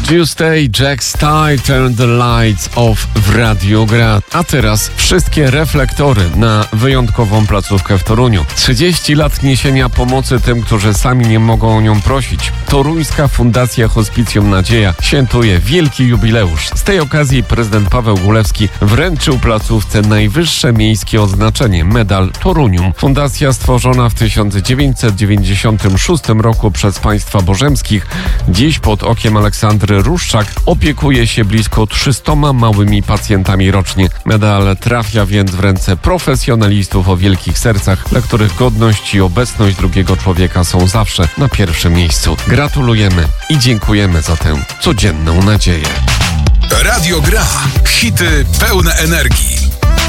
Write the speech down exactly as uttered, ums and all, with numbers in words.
Tuesday, Jack Style, Turn the Lights Off w Radiu Gra. A teraz wszystkie reflektory na wyjątkową placówkę w Toruniu. trzydzieści lat niesienia pomocy tym, którzy sami nie mogą o nią prosić. Toruńska Fundacja Hospicjum Nadzieja świętuje wielki jubileusz. Z tej okazji prezydent Paweł Gulewski wręczył placówce najwyższe miejskie odznaczenie, medal Torunium. Fundacja stworzona w tysiąc dziewięćset dziewięćdziesiątym szóstym roku przez państwa bożemskich, dziś pod okiem Aleksandry Ruszczak opiekuje się blisko trzystoma małymi pacjentami rocznie. Medal trafia więc w ręce profesjonalistów o wielkich sercach, dla których godność i obecność drugiego człowieka są zawsze na pierwszym miejscu. Gratulujemy i dziękujemy za tę codzienną nadzieję. Radio Gra. Hity pełne energii.